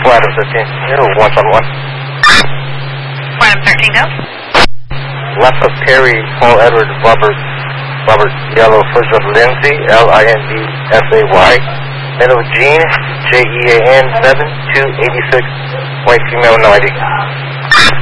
Flat of 13, 171. Flat of 13, go. Left of Terry, Paul Edward, Robert, Yellow, first of Lindsay, Lindsay, middle of Jean, JEAN, 7286, white female, no ID.